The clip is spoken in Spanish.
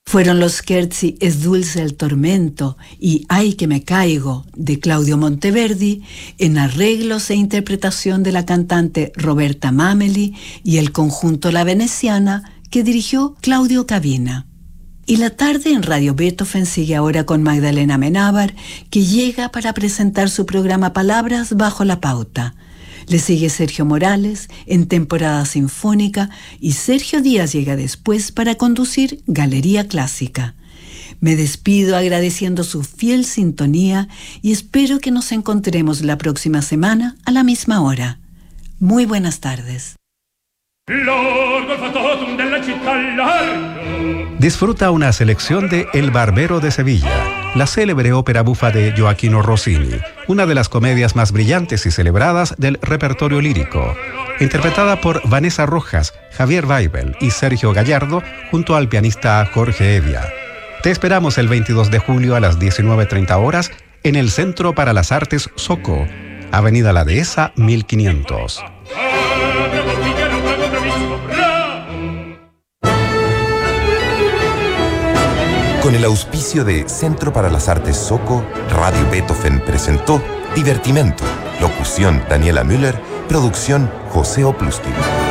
Fueron los scherzi Es dulce el tormento y Ay que me caigo de Claudio Monteverdi en arreglos e interpretación de la cantante Roberta Mameli y el conjunto La Veneciana que dirigió Claudio Cavina. Y la tarde en Radio Beethoven sigue ahora con Magdalena Amenábar, que llega para presentar su programa Palabras bajo la pauta. Le sigue Sergio Morales en temporada sinfónica y Sergio Díaz llega después para conducir Galería Clásica. Me despido agradeciendo su fiel sintonía y espero que nos encontremos la próxima semana a la misma hora. Muy buenas tardes. Disfruta una selección de El Barbero de Sevilla, la célebre ópera bufa de Gioachino Rossini, una de las comedias más brillantes y celebradas del repertorio lírico, interpretada por Vanessa Rojas, Javier Weibel y Sergio Gallardo, junto al pianista Jorge Evia. Te esperamos el 22 de julio a las 19:30 horas en el Centro para las Artes Soco, Avenida La Dehesa 1500. Con el auspicio de Centro para las Artes Soco, Radio Beethoven presentó Divertimento. Locución Daniela Müller, producción José Oplustin.